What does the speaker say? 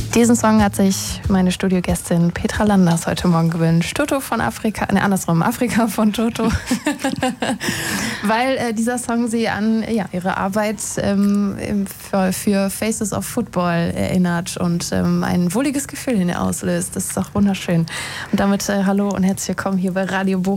Diesen Song hat sich meine Studiogästin Petra Landers heute Morgen gewünscht. Toto von Afrika, andersrum, Afrika von Toto. Weil dieser Song sie an ihre Arbeit für Faces of Football erinnert und ein wohliges Gefühl in ihr auslöst. Das ist doch wunderschön. Und damit hallo und herzlich willkommen hier bei Radio Bochum.